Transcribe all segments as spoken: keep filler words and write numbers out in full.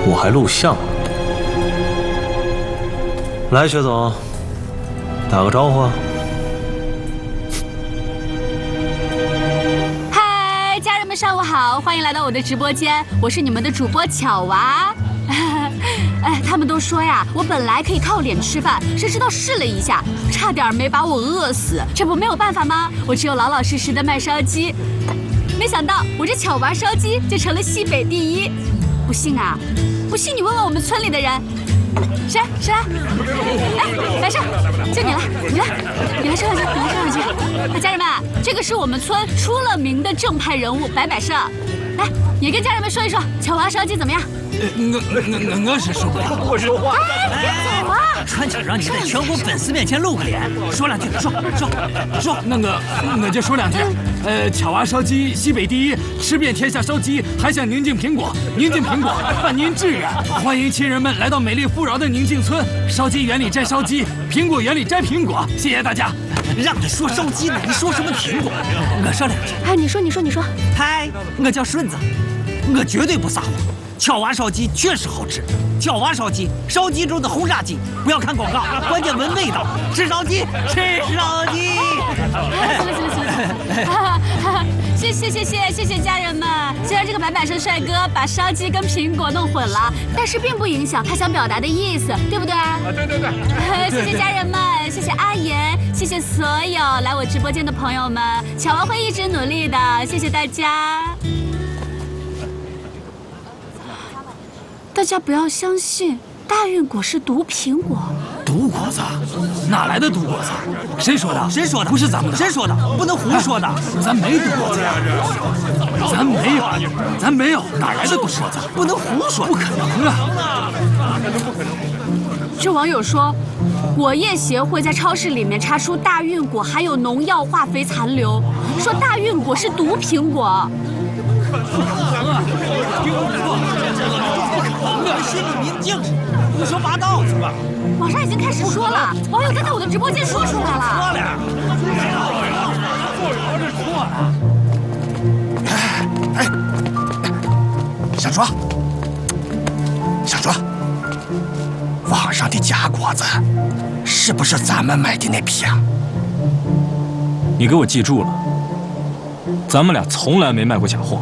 我还录像了。来，薛总，打个招呼啊。 嗨，家人们，上午好，欢迎来到我的直播间，我是你们的主播巧娃。哎，他们都说呀，我本来可以靠脸吃饭，谁知道试了一下，差点没把我饿死。这不没有办法吗？我只有老老实实的卖烧鸡。没想到我这巧娃烧鸡就成了西北第一。不信啊？不信你问问我们村里的人。谁谁来？哎，白胜，就你了，你来，你来说两句，你来说两句。哎，家人们，这个是我们村出了名的正派人物白百胜，来，也跟家人们说一说巧娃烧鸡怎么样？ 我我我我是说不了， 我说话。哎，走啊！ 船长让你在全国粉丝面前露个脸，说两句，说说说。那个我就说两句。呃，巧娃烧鸡西北第一，吃遍天下烧鸡，还想宁静苹果，宁静苹果伴您致远。欢迎亲人们来到美丽富饶的宁静村，烧鸡园里摘烧鸡，苹果园里摘苹果。谢谢大家。让你说烧鸡呢，你说什么苹果？我说两句。 哎，你说，你说，你说。 嗨，我叫顺子，我绝对不撒谎。巧娃烧鸡确实好吃，巧娃烧鸡，烧鸡中的轰炸机，不要看广告，关键闻味道。吃烧鸡，吃烧鸡。 行了行了行了，谢谢谢谢谢谢家人们。虽然这个白百胜帅哥把烧鸡跟苹果弄混了，但是并不影响他想表达的意思，对不对？啊， 对对对。 谢谢家人们，谢谢阿言，谢谢所有来我直播间的朋友们，巧娃会一直努力的，谢谢大家。大家不要相信大运果是毒苹果。 毒果子？哪来的毒果子？谁说的？谁说的？不是咱们的。谁说的？不能胡说的。咱没毒果子呀！咱没有，咱没有，哪来的毒果子？不能胡说，不可能啊！ 这网友说，果业协会在超市里面查出大运果含有农药化肥残留，说大运果是毒苹果。不可能啊！ 跟心里明镜似的，胡说八道是吧？ 网上已经开始说了，网友都在我的直播间说出来了。 错了，错了。 哎，小卓，小卓，网上的假果子是不是咱们买的那批啊？ 你给我记住了，咱们俩从来没卖过假货。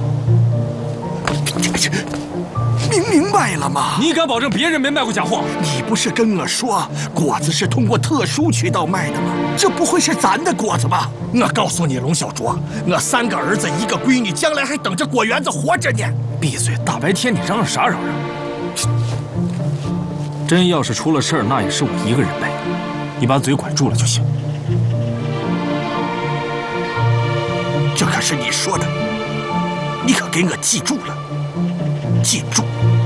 明明白了吗？ 你敢保证别人没卖过假货？ 你不是跟我说果子是通过特殊渠道卖的吗？这不会是咱的果子吧？我告诉你，龙小卓，我三个儿子一个闺女，将来还等着果园子活着呢。 闭嘴！大白天你嚷嚷啥嚷嚷？真要是出了事儿，那也是我一个人背，你把嘴管住了就行。 这可是你说的，你可给我记住了，记住。